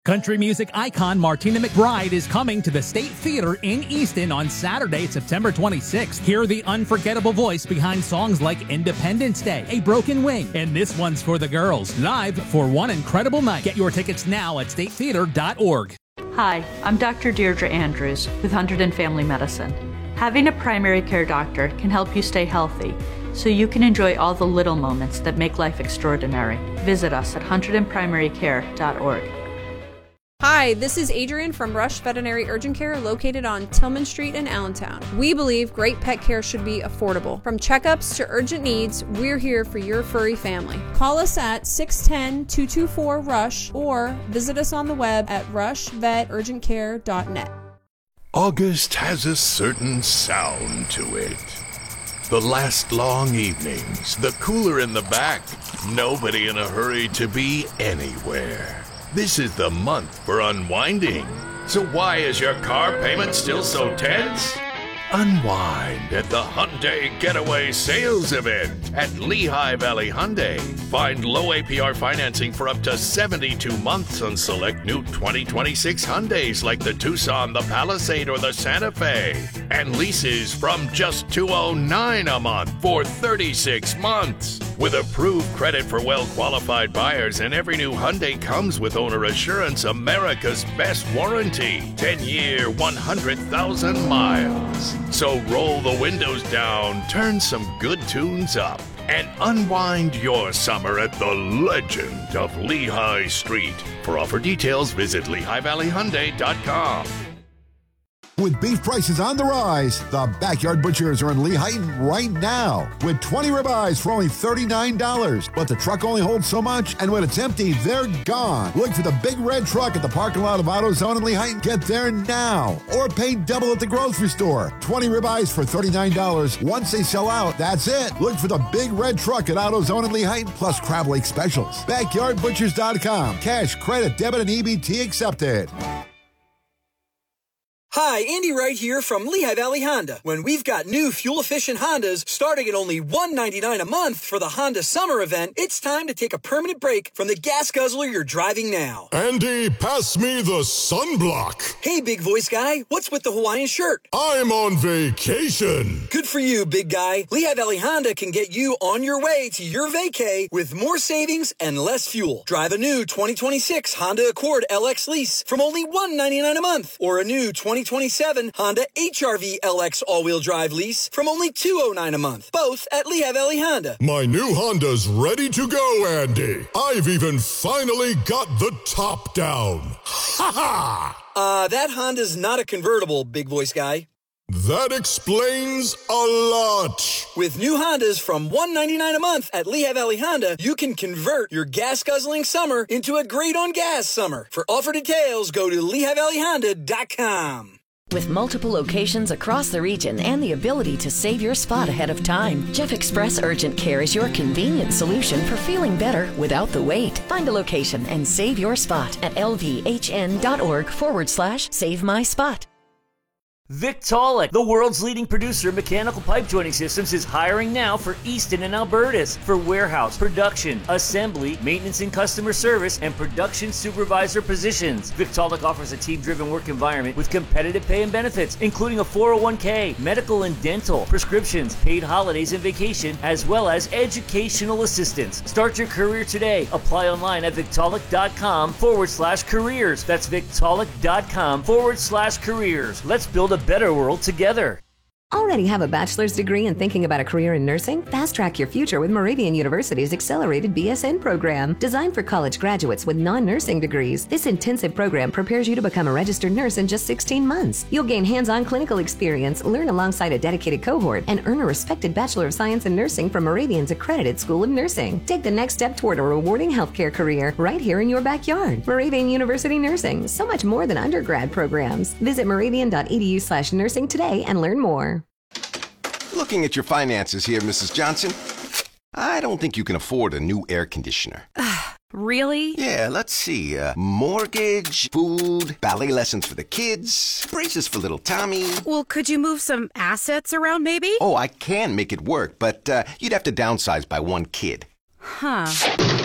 Country music icon Martina McBride is coming to the State Theater in Easton on Saturday, September 26th. Hear the unforgettable voice behind songs like Independence Day, A Broken Wing, and This One's for the Girls, live for one incredible night. Get your tickets now at statetheater.org. Hi, I'm Dr. Deirdre Andrews with Hunterdon Family Medicine. Having a primary care doctor can help you stay healthy, so you can enjoy all the little moments that make life extraordinary. Visit us at hunterdonprimarycare.org. Hi, this is Adrian from Rush Veterinary Urgent Care located on Tillman Street in Allentown. We believe great pet care should be affordable. From checkups to urgent needs, we're here for your furry family. Call us at 610-224-RUSH or visit us on the web at rushveturgentcare.net. August has a certain sound to it. The last long evenings, the cooler in the back, nobody in a hurry to be anywhere. This is the month for unwinding. So why is your car payment still so tense? Unwind at the Hyundai Getaway Sales Event at Lehigh Valley Hyundai. Find low APR financing for up to 72 months on select new 2026 Hyundais like the Tucson, the Palisade, or the Santa Fe. And leases from just $209 a month for 36 months. With approved credit for well-qualified buyers, and every new Hyundai comes with Owner Assurance, America's best warranty. 10-year, 100,000 miles. So roll the windows down, turn some good tunes up, and unwind your summer at the legend of Lehigh Street. For offer details, visit LehighValleyHyundai.com. With beef prices on the rise, the Backyard Butchers are in Lehighton right now with 20 ribeyes for only $39. But the truck only holds so much, and when it's empty, they're gone. Look for the big red truck at the parking lot of AutoZone in Lehighton. Get there now, or pay double at the grocery store. 20 ribeyes for $39. Once they sell out, that's it. Look for the big red truck at AutoZone in Lehighton, plus Crab Lake specials. BackyardButchers.com. Cash, credit, debit, and EBT accepted. Hi, Andy Wright here from Lehigh Valley Honda. When we've got new fuel-efficient Hondas starting at only $199 a month for the Honda Summer Event, it's time to take a permanent break from the gas guzzler you're driving now. Andy, pass me the sunblock. Hey, big voice guy, what's with the Hawaiian shirt? I'm on vacation. Good for you, big guy. Lehigh Valley Honda can get you on your way to your vacay with more savings and less fuel. Drive a new 2026 Honda Accord LX lease from only $199 a month, or a new 2027 Honda HR-V LX all-wheel drive lease from only $209 a month, both at Lehigh Valley Honda. My new Honda's ready to go, Andy. I've even finally got the top down. Ha ha! That Honda's not a convertible, big voice guy. That explains a lot. With new Hondas from $199 a month at Lehigh Valley Honda, you can convert your gas-guzzling summer into a great-on-gas summer. For offer details, go to LehighValleyHonda.com. With multiple locations across the region and the ability to save your spot ahead of time, Jeff Express Urgent Care is your convenient solution for feeling better without the wait. Find a location and save your spot at lvhn.org/save my spot. Victaulic, the world's leading producer of mechanical pipe joining systems, is hiring now for Easton and Albertus for warehouse, production, assembly, maintenance and customer service, and production supervisor positions. Victaulic offers a team-driven work environment with competitive pay and benefits, including a 401k, medical and dental, prescriptions, paid holidays and vacation, as well as educational assistance. Start your career today. Apply online at Victaulic.com/careers. That's Victaulic.com/careers. Let's build a better world together. Already have a bachelor's degree and thinking about a career in nursing? Fast track your future with Moravian University's accelerated BSN program. Designed for college graduates with non-nursing degrees, this intensive program prepares you to become a registered nurse in just 16 months. You'll gain hands-on clinical experience, learn alongside a dedicated cohort, and earn a respected Bachelor of Science in Nursing from Moravian's accredited School of Nursing. Take the next step toward a rewarding healthcare career right here in your backyard. Moravian University Nursing, so much more than undergrad programs. Visit moravian.edu/nursing today and learn more. Looking at your finances here, Mrs. Johnson, I don't think you can afford a new air conditioner. Really? Yeah, let's see. Mortgage, food, ballet lessons for the kids, braces for little Tommy. Well, could you move some assets around maybe? Oh, I can make it work, but you'd have to downsize by one kid. Huh.